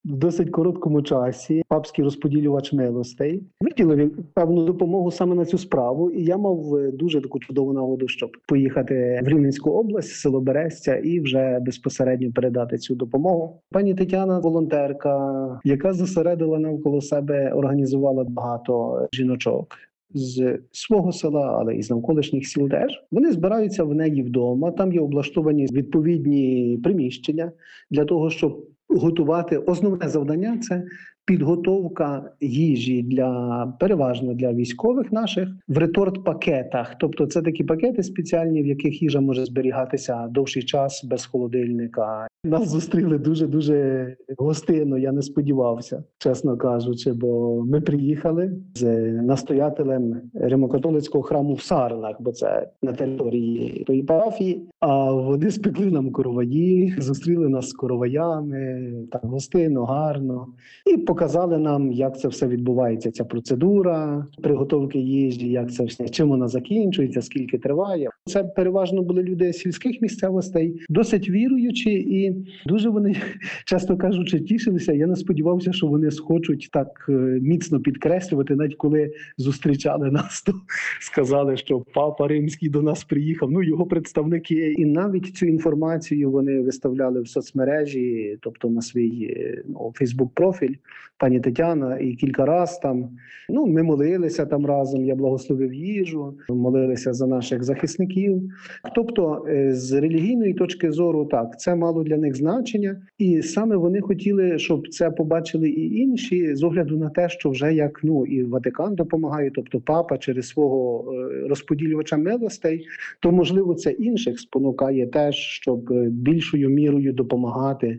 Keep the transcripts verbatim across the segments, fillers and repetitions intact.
в досить короткому часі папський розподілювач милостей виділив певну допомогу саме на цю справу, і я мав дуже таку чудову нагоду, щоб поїхати в Рівненську область, село Берестя, і вже безпосередньо передати цю допомогу. Пані Тетяна, волонтерка, яка зосередила навколо себе, організувала багато жіночок з свого села, але і з навколишніх сіл теж. Вони збираються в неї вдома, там є облаштовані відповідні приміщення для того, щоб готувати. Основне завдання – це підготовка їжі для, переважно для військових наших, в реторт-пакетах. Тобто це такі пакети спеціальні, в яких їжа може зберігатися довший час без холодильника. Нас зустріли дуже-дуже гостинно, я не сподівався, чесно кажучи, бо ми приїхали з настоятелем Римо-католицького храму в Сарнах, бо це на території тої парафії, а вони спекли нам короваї, зустріли нас з короваями, так гостинно, гарно, і показали нам, як це все відбувається, ця процедура приготовки їжі, як це все, чим вона закінчується, скільки триває. Це переважно були люди з сільських місцевостей, досить віруючі, і дуже вони, чесно кажучи, тішилися. Я не сподівався, що вони схочуть так міцно підкреслювати, навіть коли зустрічали нас, то сказали, що папа римський до нас приїхав, ну його представники. І навіть цю інформацію вони виставляли в соцмережі, тобто на свій ну, фейсбук-профіль, пані Тетяна, і кілька раз там, ну, ми молилися там разом, я благословив їжу, молилися за наших захисників. Тобто, з релігійної точки зору, так, це мало для них значення, і саме вони хотіли, щоб це побачили і інші, з огляду на те, що вже як, ну, і Ватикан допомагає, тобто папа через свого розподілювача милостей, то, можливо, це інших спонукає теж, щоб більшою мірою допомагати.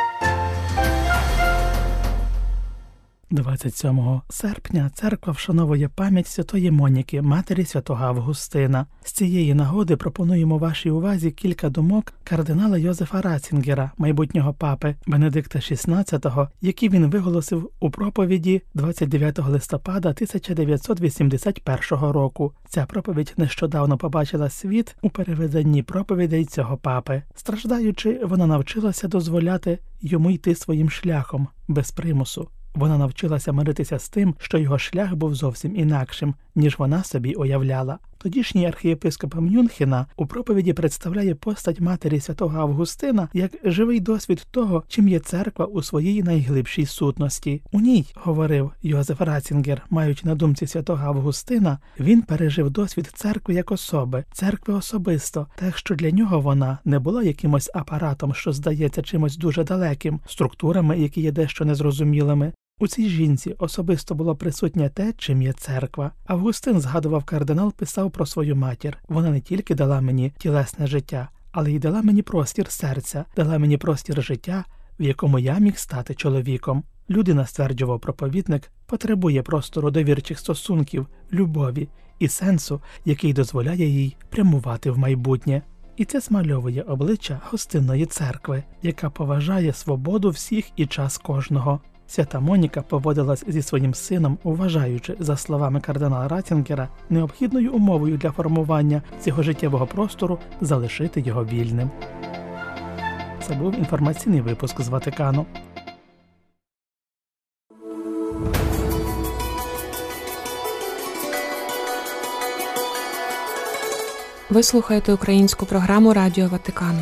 двадцять сьомого серпня церква вшановує пам'ять святої Моніки, матері святого Августина. З цієї нагоди пропонуємо вашій увазі кілька думок кардинала Йозефа Ратцінгера, майбутнього папи Бенедикта шістнадцятого, які він виголосив у проповіді двадцять дев'ятого листопада тисяча дев'ятсот вісімдесят першого року. Ця проповідь нещодавно побачила світ у переведенні проповідей цього папи. Страждаючи, вона навчилася дозволяти йому йти своїм шляхом, без примусу. Вона навчилася миритися з тим, що його шлях був зовсім інакшим, ніж вона собі уявляла. Тодішній архієпископ Мюнхена у проповіді представляє постать матері святого Августина як живий досвід того, чим є церква у своїй найглибшій сутності. У ній, говорив Йозеф Ратцінгер, маючи на думці святого Августина, він пережив досвід церкви як особи, церкви особисто, так що для нього вона не була якимось апаратом, що здається чимось дуже далеким, структурами, які є дещо незрозумілими. У цій жінці особисто було присутнє те, чим є церква. Августин, згадував кардинал, писав про свою матір. Вона не тільки дала мені тілесне життя, але й дала мені простір серця, дала мені простір життя, в якому я міг стати чоловіком. Людина, стверджував проповідник, потребує простору довірчих стосунків, любові і сенсу, який дозволяє їй прямувати в майбутнє. І це змальовує обличчя гостинної церкви, яка поважає свободу всіх і час кожного. Свята Моніка поводилась зі своїм сином, вважаючи, за словами кардинала Ратцінгера, необхідною умовою для формування цього життєвого простору залишити його вільним. Це був інформаційний випуск з Ватикану. Ви слухаєте українську програму Радіо Ватикану.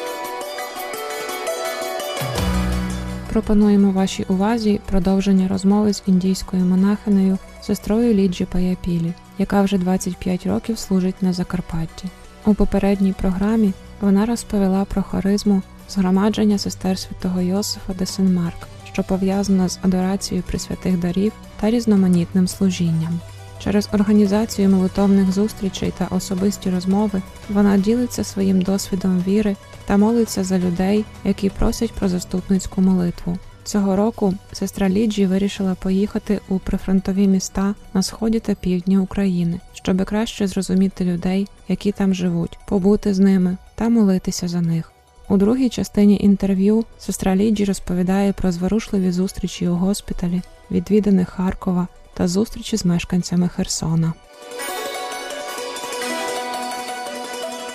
Пропонуємо вашій увазі продовження розмови з індійською монахинею, сестрою Ліджі Паяпілі, яка вже двадцять п'ять років служить на Закарпатті. У попередній програмі вона розповіла про харизму згромадження сестер святого Йосифа де Сен-Марк, що пов'язано з адорацією пресвятих дарів та різноманітним служінням. Через організацію молитовних зустрічей та особисті розмови вона ділиться своїм досвідом віри та молиться за людей, які просять про заступницьку молитву. Цього року сестра Ліджі вирішила поїхати у прифронтові міста на сході та півдні України, щоб краще зрозуміти людей, які там живуть, побути з ними та молитися за них. У другій частині інтерв'ю сестра Ліджі розповідає про зворушливі зустрічі у госпіталі, відвідини Харкова та зустрічі з мешканцями Херсона.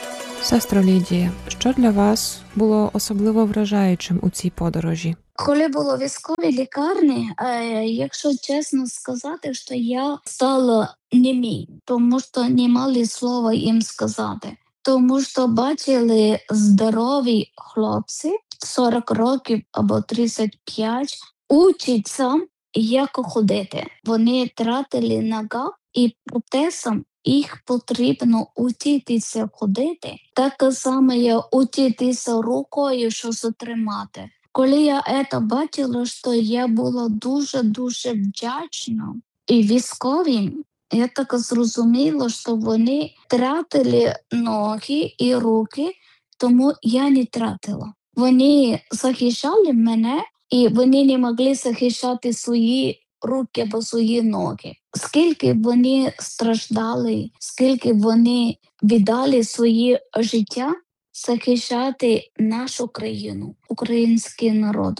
Сестро Лідія, що для вас було особливо вражаючим у цій подорожі? Коли було військові лікарні, е, якщо чесно сказати, що я стала немій, тому що не мали слова їм сказати. Тому що бачили здорові хлопці сорок років або тридцять п'ять, учаться, як ходити. Вони тратили нога і протезом їх потрібно учитися ходити. Так само я учитися рукою, що затримати. Коли я це бачила, що я була дуже-дуже вдячна. І військові, я так зрозуміла, що вони тратили ноги і руки, тому я не тратила. Вони захищали мене, і вони не могли захищати свої руки або свої ноги. Скільки вони страждали, скільки вони віддали своє життя захищати нашу країну, український народ.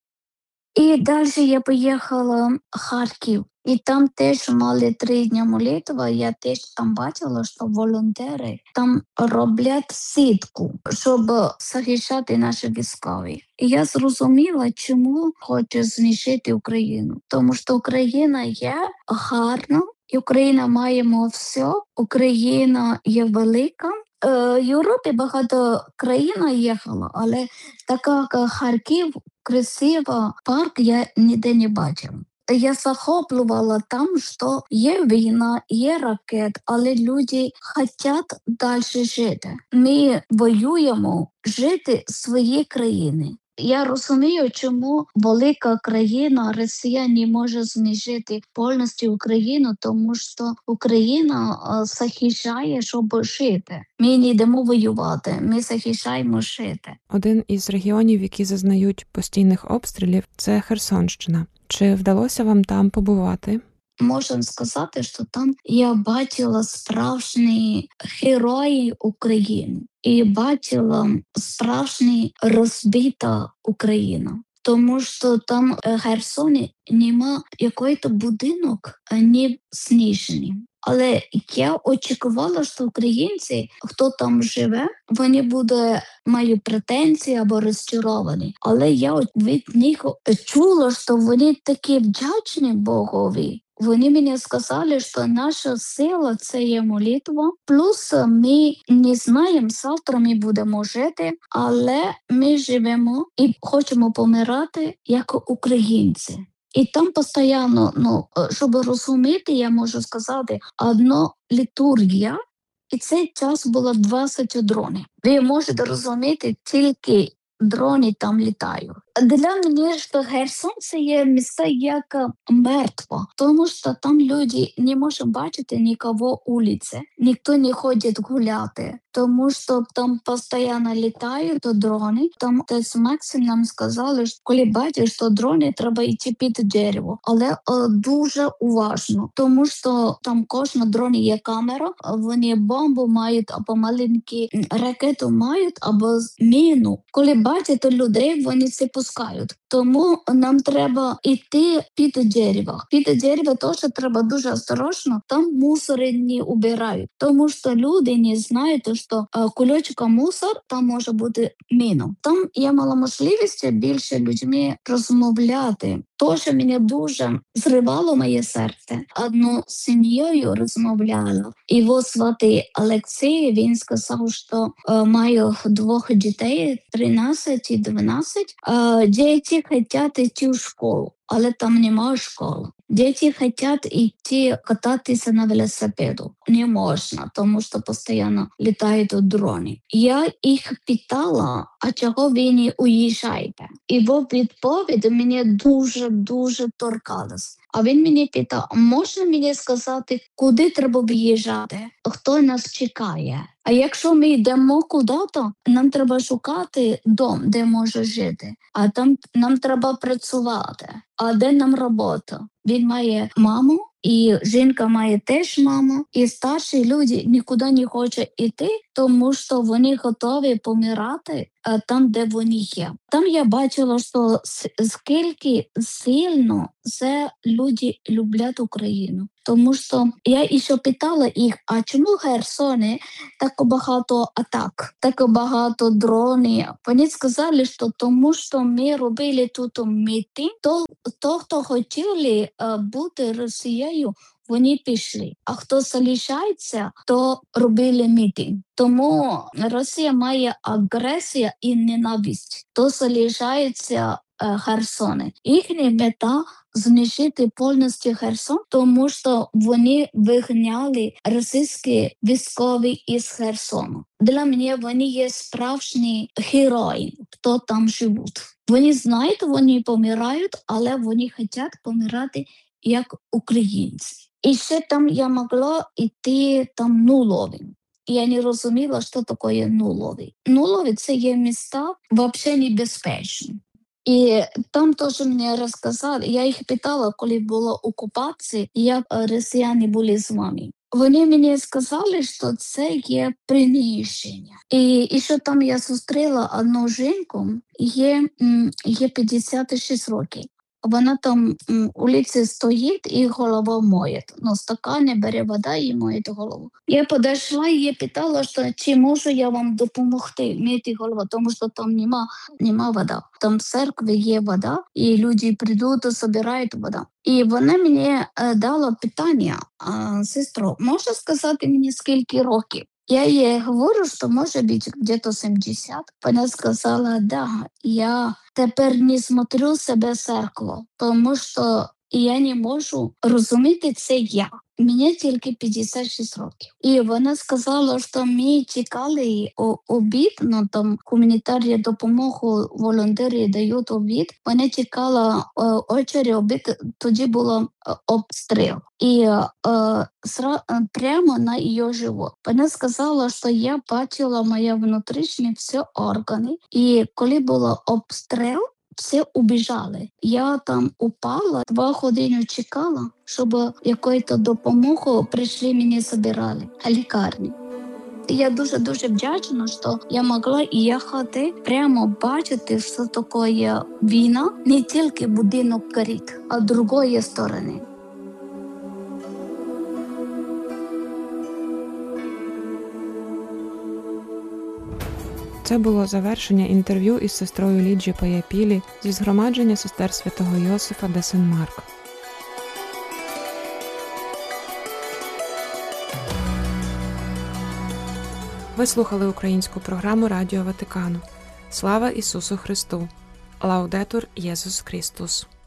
І далі я поїхала в Харків. І там теж мали три дні молитви. Я теж там бачила, що волонтери там роблять сітку, щоб захищати наші військові. І я зрозуміла, чому хочу знищити Україну. Тому що Україна є гарна, і Україна маємо все, Україна є велика. В Європі багато країн їхала, але така як Харків, красива парк я ніде не бачила. Я захоплювала там, що є війна, є ракет, але люди хочуть далі жити. Ми воюємо жити в своїй країні. Я розумію, чому велика країна, Росія, не може знищити повністю Україну, тому що Україна захищає, щоб жити. Ми не йдемо воювати, ми захищаємо жити. Один із регіонів, які зазнають постійних обстрілів, це Херсонщина. Чи вдалося вам там побувати? Можна сказати, що там я бачила справжні герої України і бачила справжні розбита Україна. Тому що там в Херсоні нема якийсь будинок не знищений. Але я очікувала, що українці, хто там живе, вони будуть мають претензії або розчаровані. Але я від них чула, що вони такі вдячні Богові. Вони мені сказали, що наша сила – це є молитва. Плюс ми не знаємо, завтра ми будемо жити, але ми живемо і хочемо помирати як українці. І там постійно, ну, щоб розуміти, я можу сказати, одна літургія, і цей час було двадцять дронів. Ви можете розуміти, тільки дрони там літають. Для мене, що Херсон – це є місце як мертво, тому що там люди не можуть бачити нікого вулиці, ніхто не ходить гуляти, тому що там постійно літають дрони. Там теж Максим нам сказали, що коли бачиш, що дрони, треба йти під дерево, але о, дуже уважно, тому що там кожна дрон є камера, вони бомбу мають, або маленькі ракету мають, або міну. Коли бачите людей, вони це пускають. Тому нам треба йти під дерево. Під дерево теж треба дуже осторожно, там мусори не убирають. Тому що люди не знають, що кульочка мусор, там може бути міна. Там я мала можливість більше людьми розмовляти. Тож мене дуже зривало моє серце. Одну з сім'єю розмовляла. Його звати Олексій, він сказав, що е, має двох дітей, тринадцять і дванадцять. Е, діти хочуть йти в школу, але там немає школи. Діти хочуть йти кататися на велосипеду. Не можна, тому що постійно літають дрони. Я їх питала, а чого ви не уїжджаєте? Його відповідь мені дуже-дуже торкалась. А він мені питав, можна мені сказати, куди треба виїжджати? Хто нас чекає? А якщо ми йдемо куди-то, нам треба шукати дом, де може жити. А там нам треба працювати. А де нам робота? Він має маму, і жінка має теж маму. І старші люди нікуди не хочуть йти, тому що вони готові помирати там, де вони є. Там я бачила, що скільки сильно це люди люблять Україну. Тому що я ще питала їх, а чому в Херсоні так багато атак, так багато дронів? Вони сказали, що тому що ми робили тут мітинг, то, то хто хотіли бути Росією, вони пішли. А хто залишається, то робили мітинг. Тому Росія має агресію і ненависть. То залишається Херсони. Їхня мета – знищити повністю Херсон, тому що вони вигняли російські військові із Херсону. Для мене вони є справжні герої, хто там живуть. Вони знають, вони помирають, але вони хочуть помирати як українці. І ще там я могла йти там нуловим. Я не розуміла, що таке нулові. Нулові – це є міста взагалі небезпечні. І там теж мені розказали, я їх питала, коли була окупація, як росіяни були з вами. Вони мені сказали, що це є приниження. І, і що там я зустріла одну жінку, є, є п'ятдесят шість років. Вона там у ліці стоїть і голова моє. Ну, стакани бере вода і моє голову. Я підійшла і я питала, що чи можу я вам допомогти мити голову, тому що там нема, нема вода. Там в церкві є вода, і люди прийдуть і збирають воду. І вона мені е, дала питання, сестро, можеш сказати мені скільки років? Я їй говорю, що може бути десь сімдесят. Вона сказала, да, я тепер не смотрю себе в церкву, тому що я не можу розуміти це я. Мені тільки п'ятдесят шість років. І вона сказала, що ми чекали обід, ну там гуманітарну допомогу, волонтери дають обід. Вона чекала очері обід, тоді було обстріл. І е, сра, прямо на її живот. Вона сказала, що я бачила мої внутрішні всі органи. І коли було обстріл, всі убіжали. Я там упала, два години чекала, щоб якусь допомогу прийшли, мені забирали в лікарні. Я дуже-дуже вдячна, що я могла їхати, прямо бачити, що таке війна, не тільки будинок горить, а з другої сторони. Це було завершення інтерв'ю із сестрою Ліджі Паяпілі зі згромадження сестер святого Йосифа де Сен-Марк. Ви слухали українську програму Радіо Ватикану. Слава Ісусу Христу! Лаудетур Єсус Христос!